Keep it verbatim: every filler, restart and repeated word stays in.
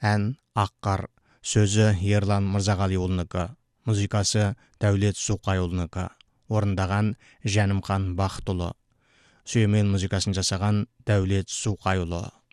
ән Аққар, сөзі Ерлан Мырзағалиұлынікі, музыкасы Дәулет Суқайұлынікі, орындаған Жәнімхан Бақытұлы, сүйемел музыкасын жасаған Дәулет Суқайұлы.